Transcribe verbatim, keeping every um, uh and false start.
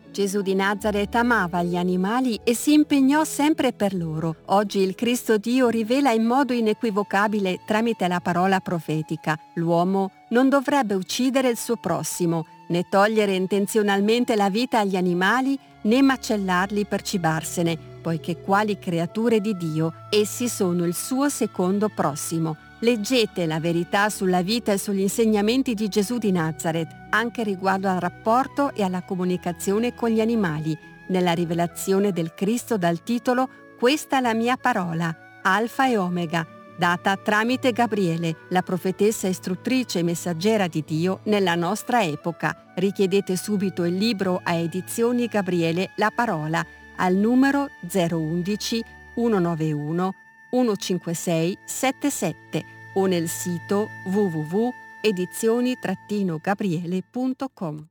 Gesù di Nazaret amava gli animali e si impegnò sempre per loro. Oggi il Cristo Dio rivela in modo inequivocabile tramite la parola profetica: l'uomo non dovrebbe uccidere il suo prossimo, né togliere intenzionalmente la vita agli animali, né macellarli per cibarsene, poiché quali creature di Dio essi sono il suo secondo prossimo. Leggete la verità sulla vita e sugli insegnamenti di Gesù di Nazaret, anche riguardo al rapporto e alla comunicazione con gli animali, nella rivelazione del Cristo dal titolo «Questa è la mia parola, Alfa e Omega», data tramite Gabriele, la profetessa istruttrice e messaggera di Dio nella nostra epoca. Richiedete subito il libro a Edizioni Gabriele La Parola al numero zero undici centonovantuno centocinquantasei settantasette o nel sito w w w punto edizioni gabriele punto com.